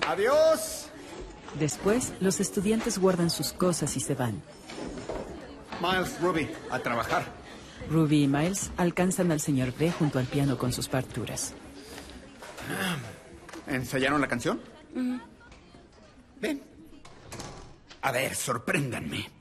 Adiós. Después, los estudiantes guardan sus cosas y se van. Miles, Ruby, a trabajar. Ruby y Miles alcanzan al señor B junto al piano con sus partituras. ¿Ensayaron la canción? Ven. A ver, sorpréndanme.